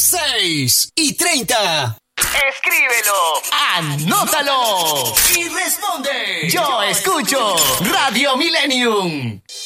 6:30. Escríbelo, anótalo y responde. Yo escucho Radio Millennium.